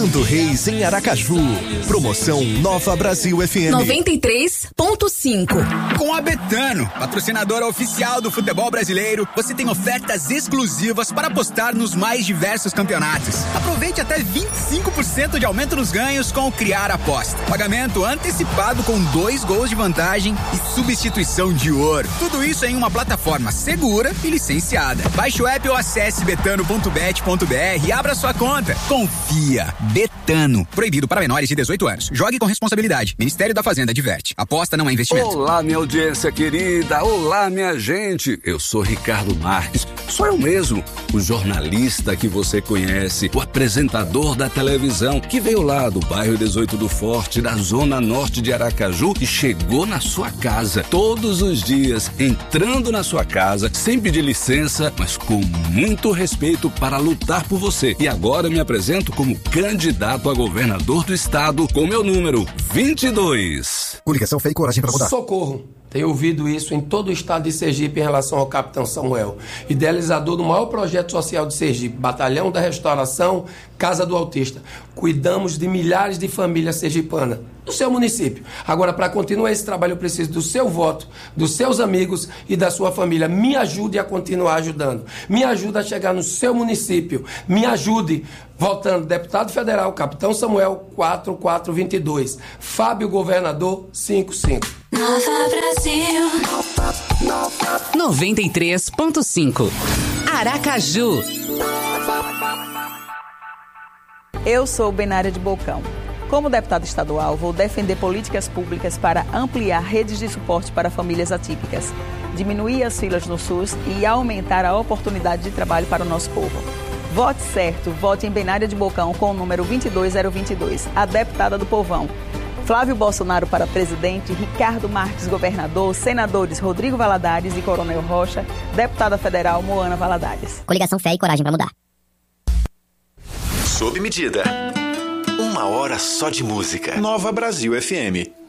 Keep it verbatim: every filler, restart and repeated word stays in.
Nando Reis em Aracaju. Promoção Nova Brasil F M noventa e três ponto cinco. Com a Betano, patrocinadora oficial do futebol brasileiro, você tem ofertas exclusivas para apostar nos mais diversos campeonatos. Aproveite até vinte e cinco por cento de aumento nos ganhos com o Criar Aposta. Pagamento antecipado com dois gols de vantagem e substituição de ouro. Tudo isso em uma plataforma segura e licenciada. Baixe o app ou acesse betano ponto bet ponto br e abra sua conta. Confia. Betano. Proibido para menores de dezoito anos. Jogue com responsabilidade. Ministério da Fazenda adverte. Aposta não é investimento. Olá, minha audiência querida. Olá, minha gente. Eu sou Ricardo Marques. Sou eu mesmo, o jornalista que você conhece, o apresentador da televisão, que veio lá do bairro dezoito do Forte, da zona norte de Aracaju e chegou na sua casa todos os dias, entrando na sua casa, sem pedir licença, mas com muito respeito para lutar por você. E agora me apresento como candidato a governador do estado com meu número vinte e dois. Coligação Fé e Coragem para Mudar. Socorro! Tenho ouvido isso em todo o estado de Sergipe em relação ao Capitão Samuel, idealizador do maior projeto social de Sergipe, Batalhão da Restauração, Casa do Autista. Cuidamos de milhares de famílias sergipanas, do seu município. Agora, para continuar esse trabalho, eu preciso do seu voto, dos seus amigos e da sua família. Me ajude a continuar ajudando. Me ajude a chegar no seu município. Me ajude. Votando, deputado federal, Capitão Samuel, quatro quatro dois dois. Fábio, governador, cinco cinco. Nova Brasil. noventa e três ponto cinco. Aracaju. Eu sou Benária de Bocão. Como deputada estadual, vou defender políticas públicas para ampliar redes de suporte para famílias atípicas, diminuir as filas no SUS e aumentar a oportunidade de trabalho para o nosso povo. Vote certo, vote em Benária de Bocão com o número vinte e dois zero vinte e dois, a deputada do povão. Flávio Bolsonaro para presidente, Ricardo Marques governador, senadores Rodrigo Valadares e Coronel Rocha, deputada federal Moana Valadares. Coligação Fé e Coragem para Mudar. Sob medida. Uma hora só de música. Nova Brasil F M.